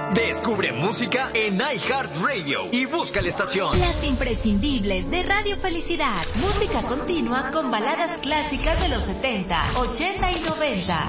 Descubre música en iHeartRadio y busca la estación. Las imprescindibles de Radio Felicidad. Música continua con baladas clásicas de los 70, 80 y 90.